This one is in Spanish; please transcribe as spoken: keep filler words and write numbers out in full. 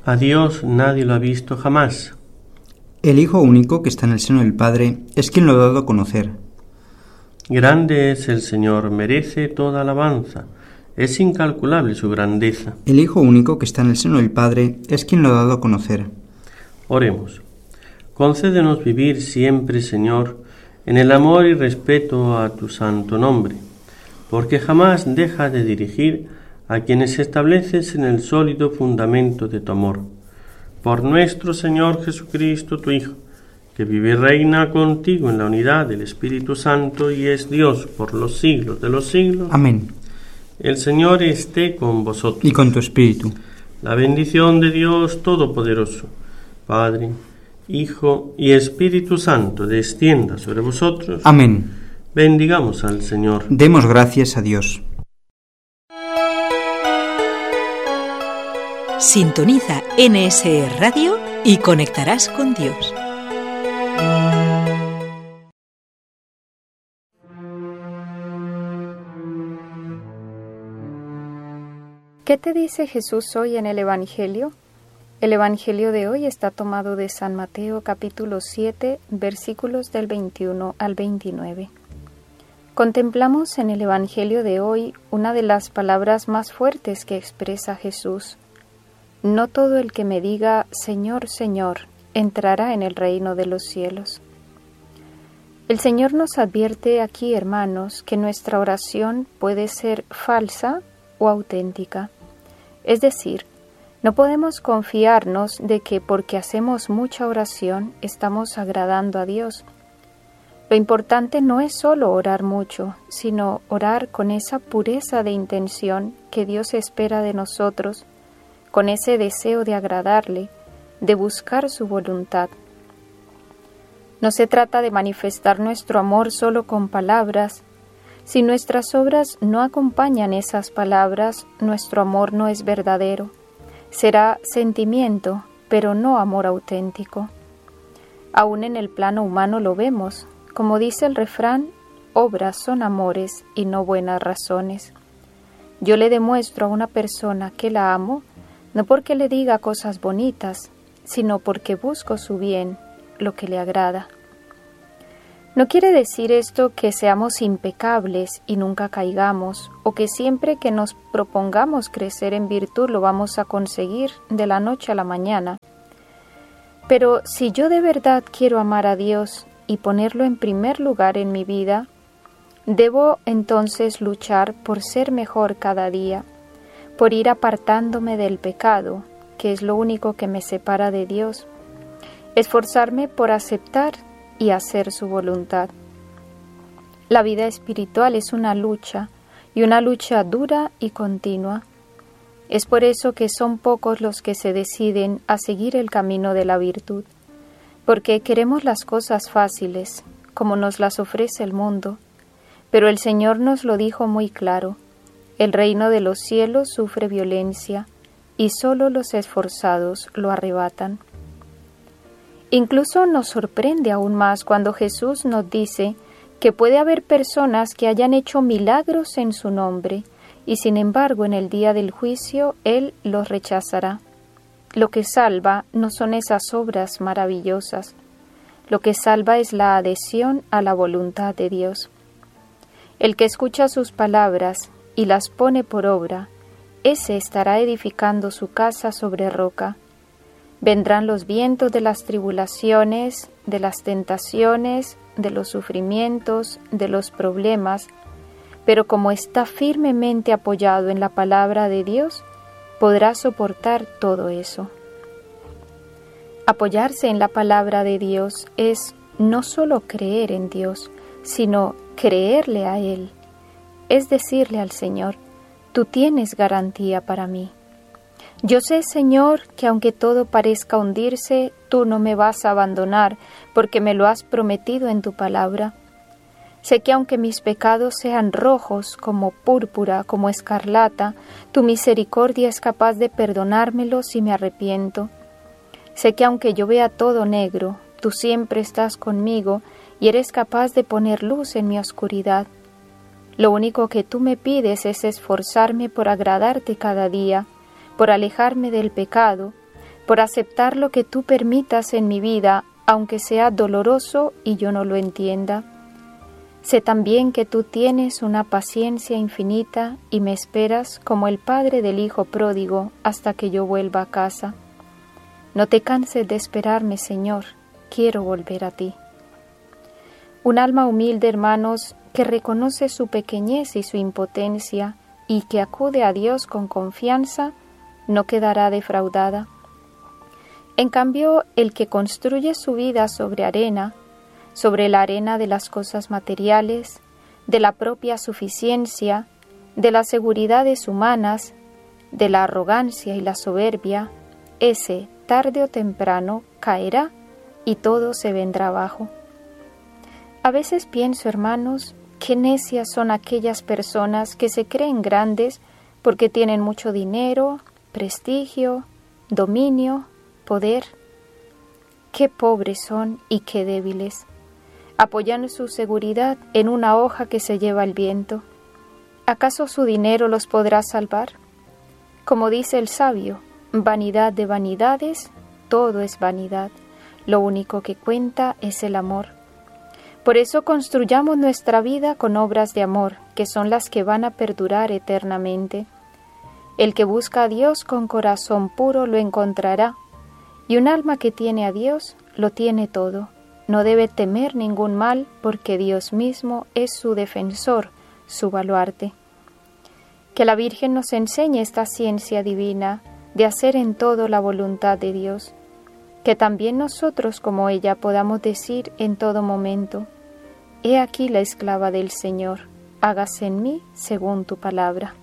A Dios nadie lo ha visto jamás. El Hijo único que está en el seno del Padre es quien lo ha dado a conocer. Grande es el Señor, merece toda alabanza. Es incalculable su grandeza. El Hijo único que está en el seno del Padre es quien lo ha dado a conocer. Oremos. Concédenos vivir siempre, Señor, en el amor y respeto a tu santo nombre, porque jamás deja de dirigir a quienes estableces en el sólido fundamento de tu amor. Por nuestro Señor Jesucristo, tu Hijo, que vive y reina contigo en la unidad del Espíritu Santo y es Dios por los siglos de los siglos. Amén. El Señor esté con vosotros. Y con tu espíritu. La bendición de Dios Todopoderoso, Padre, Hijo y Espíritu Santo, descienda sobre vosotros. Amén. Bendigamos al Señor. Demos gracias a Dios. Sintoniza N S E Radio y conectarás con Dios. ¿Qué te dice Jesús hoy en el Evangelio? El Evangelio de hoy está tomado de San Mateo capítulo siete, versículos del veintiuno al veintinueve. Contemplamos en el Evangelio de hoy una de las palabras más fuertes que expresa Jesús. No todo el que me diga Señor, Señor, entrará en el reino de los cielos. El Señor nos advierte aquí, hermanos, que nuestra oración puede ser falsa o auténtica. Es decir, no podemos confiarnos de que porque hacemos mucha oración estamos agradando a Dios. Lo importante no es solo orar mucho, sino orar con esa pureza de intención que Dios espera de nosotros, con ese deseo de agradarle, de buscar su voluntad. No se trata de manifestar nuestro amor solo con palabras. Si nuestras obras no acompañan esas palabras, nuestro amor no es verdadero. Será sentimiento, pero no amor auténtico. Aún en el plano humano lo vemos. Como dice el refrán, obras son amores y no buenas razones. Yo le demuestro a una persona que la amo, no porque le diga cosas bonitas, sino porque busco su bien, lo que le agrada. No quiere decir esto que seamos impecables y nunca caigamos, o que siempre que nos propongamos crecer en virtud lo vamos a conseguir de la noche a la mañana. Pero si yo de verdad quiero amar a Dios y ponerlo en primer lugar en mi vida, debo entonces luchar por ser mejor cada día, por ir apartándome del pecado, que es lo único que me separa de Dios, esforzarme por aceptar y hacer su voluntad. La vida espiritual es una lucha, y una lucha dura y continua. Es por eso que son pocos los que se deciden a seguir el camino de la virtud, porque queremos las cosas fáciles, como nos las ofrece el mundo, pero el Señor nos lo dijo muy claro: el reino de los cielos sufre violencia, y solo los esforzados lo arrebatan. Incluso nos sorprende aún más cuando Jesús nos dice que puede haber personas que hayan hecho milagros en su nombre y sin embargo en el día del juicio Él los rechazará. Lo que salva no son esas obras maravillosas, lo que salva es la adhesión a la voluntad de Dios. El que escucha sus palabras y las pone por obra, ese estará edificando su casa sobre roca. Vendrán los vientos de las tribulaciones, de las tentaciones, de los sufrimientos, de los problemas, pero como está firmemente apoyado en la palabra de Dios, podrá soportar todo eso. Apoyarse en la palabra de Dios es no solo creer en Dios, sino creerle a Él. Es decirle al Señor: tú tienes garantía para mí. Yo sé, Señor, que aunque todo parezca hundirse, tú no me vas a abandonar, porque me lo has prometido en tu palabra. Sé que aunque mis pecados sean rojos como púrpura, como escarlata, tu misericordia es capaz de perdonármelo si me arrepiento. Sé que aunque yo vea todo negro, tú siempre estás conmigo y eres capaz de poner luz en mi oscuridad. Lo único que tú me pides es esforzarme por agradarte cada día, por alejarme del pecado, por aceptar lo que tú permitas en mi vida, aunque sea doloroso y yo no lo entienda. Sé también que tú tienes una paciencia infinita y me esperas como el padre del hijo pródigo hasta que yo vuelva a casa. No te canses de esperarme, Señor, quiero volver a ti. Un alma humilde, hermanos, que reconoce su pequeñez y su impotencia y que acude a Dios con confianza, no quedará defraudada. En cambio, el que construye su vida sobre arena, sobre la arena de las cosas materiales, de la propia suficiencia, de las seguridades humanas, de la arrogancia y la soberbia, ese, tarde o temprano, caerá y todo se vendrá abajo. A veces pienso, hermanos, qué necias son aquellas personas que se creen grandes porque tienen mucho dinero, prestigio, dominio, poder. Qué pobres son y qué débiles. Apoyan su seguridad en una hoja que se lleva el viento. ¿Acaso su dinero los podrá salvar? Como dice el sabio, vanidad de vanidades, todo es vanidad. Lo único que cuenta es el amor. Por eso construyamos nuestra vida con obras de amor, que son las que van a perdurar eternamente. El que busca a Dios con corazón puro lo encontrará, y un alma que tiene a Dios lo tiene todo. No debe temer ningún mal, porque Dios mismo es su defensor, su baluarte. Que la Virgen nos enseñe esta ciencia divina de hacer en todo la voluntad de Dios. Que también nosotros, como ella, podamos decir en todo momento: He aquí la esclava del Señor, hágase en mí según tu palabra.